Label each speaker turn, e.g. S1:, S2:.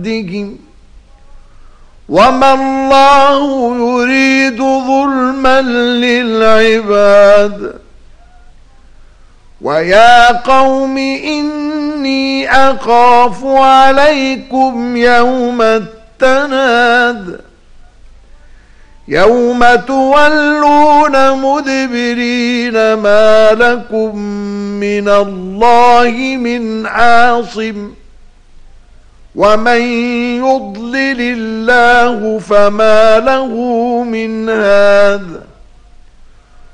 S1: عبدهم وما الله يريد ظلما للعباد. ويا قوم إني أخاف عليكم يوم التناد يوم تولون مدبرين ما لكم من الله من عاصم ومن يضلل الله فما له من هاد.